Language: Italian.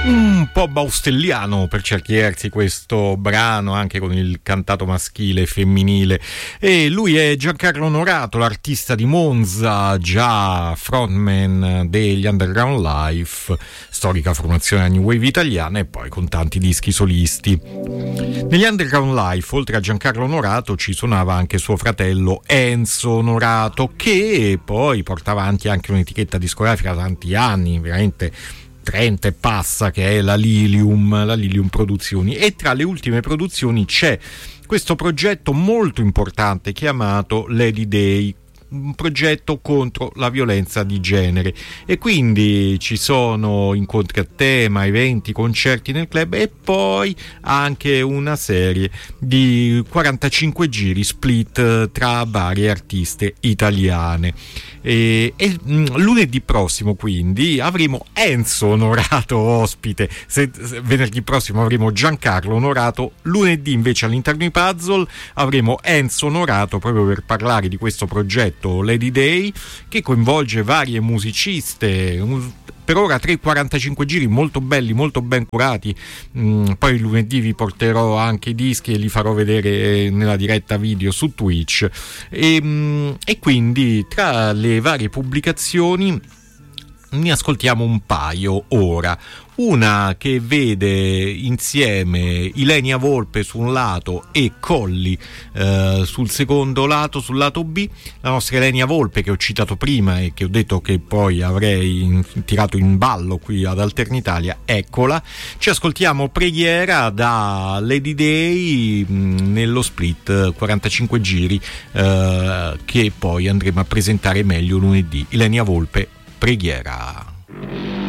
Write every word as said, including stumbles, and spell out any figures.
Un po' baustelliano per certi versi questo brano, anche con il cantato maschile e femminile. E lui è Giancarlo Onorato, l'artista di Monza, già frontman degli Underground Life, storica formazione new wave italiana, e poi con tanti dischi solisti. Negli Underground Life, oltre a Giancarlo Onorato, ci suonava anche suo fratello Enzo Onorato, che poi porta avanti anche un'etichetta discografica da tanti anni, veramente trenta e passa, che è la Lilium, la Lilium Produzioni, e tra le ultime produzioni c'è questo progetto molto importante chiamato Lady Day, un progetto contro la violenza di genere, e quindi ci sono incontri a tema, eventi, concerti nel club, e poi anche una serie di quarantacinque giri split tra varie artiste italiane. E, e lunedì prossimo quindi avremo Enzo Onorato ospite, se, se, venerdì prossimo avremo Giancarlo Onorato, lunedì invece all'interno di Puzzle avremo Enzo Onorato proprio per parlare di questo progetto Lady Day, che coinvolge varie musiciste. Per ora tre quarantacinque giri molto belli, molto ben curati. Mm, poi lunedì vi porterò anche i dischi e li farò vedere nella diretta video su Twitch. E, mm, e quindi tra le varie pubblicazioni ne ascoltiamo un paio ora. Una che vede insieme Ilenia Volpe su un lato e Colli eh, sul secondo lato, sul lato B. La nostra Ilenia Volpe, che ho citato prima e che ho detto che poi avrei in, tirato in ballo qui ad Alternitalia, eccola. Ci ascoltiamo Preghiera da Lady Day mh, nello split quarantacinque giri eh, che poi andremo a presentare meglio lunedì. Ilenia Volpe, Preghiera.